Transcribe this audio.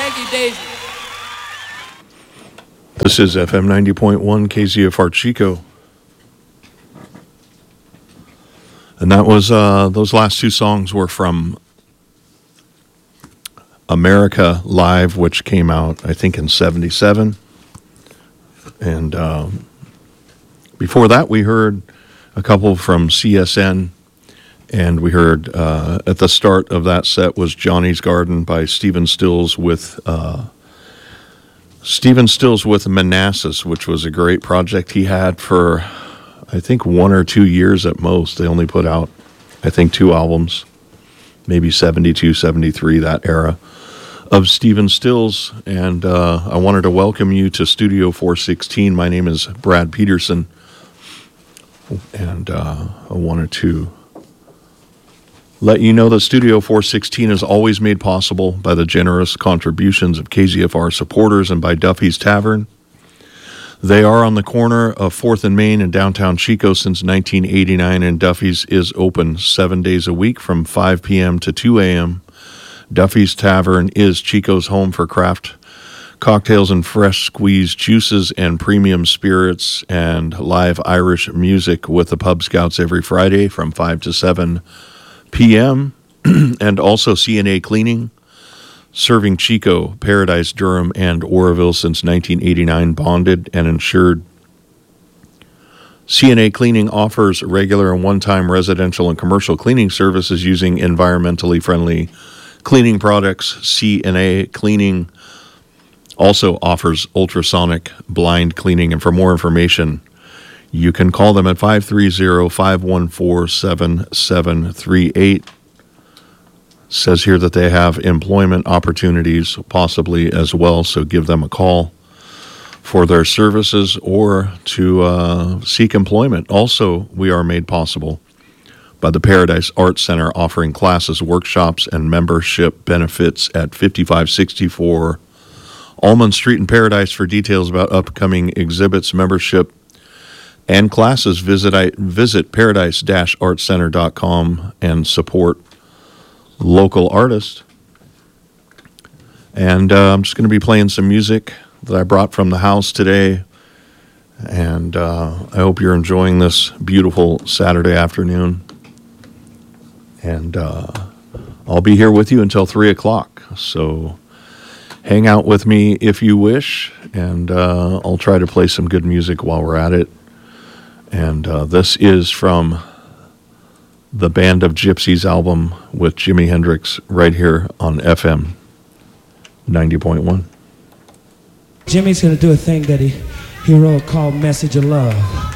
Thank you, Daisy. This is FM 90.1 KZFR Chico. And that was, those last two songs were from America Live, which came out, I think, in 77. And before that, we heard a couple from CSN. And we heard at the start of that set was Johnny's Garden by Stephen Stills with Manassas, which was a great project he had for, I think, 1 or 2 years at most. They only put out, I think, 2 albums, maybe 72, 73, that era of Stephen Stills. And I wanted to welcome you to Studio 416. My name is Brad Peterson, and I wanted to let you know that Studio 416 is always made possible by the generous contributions of KZFR supporters and by Duffy's Tavern. They are on the corner of 4th and Main in downtown Chico since 1989, and Duffy's is open 7 days a week from 5 p.m. to 2 a.m. Duffy's Tavern is Chico's home for craft cocktails and fresh squeezed juices and premium spirits and live Irish music with the Pub Scouts every Friday from 5 to 7 p.m. and also CNA Cleaning, serving Chico, Paradise, Durham, and Oroville since 1989, bonded and insured. CNA Cleaning offers regular and one-time residential and commercial cleaning services using environmentally friendly cleaning products. CNA Cleaning also offers ultrasonic blind cleaning, and for more information, you can call them at 530-514-7738. Says here that they have employment opportunities possibly as well, so give them a call for their services or to seek employment. Also, we are made possible by the Paradise Arts Center, offering classes, workshops, and membership benefits at 5564 Almond Street in Paradise. For details about upcoming exhibits, membership, and classes, visit paradise-artscenter.com and support local artists. And I'm just going to be playing some music that I brought from the house today. And I hope you're enjoying this beautiful Saturday afternoon. And I'll be here with you until 3 o'clock. So hang out with me if you wish. And I'll try to play some good music while we're at it. And this is from the Band of Gypsies album with Jimi Hendrix right here on FM 90.1. Jimmy's going to do a thing that he wrote called Message of Love.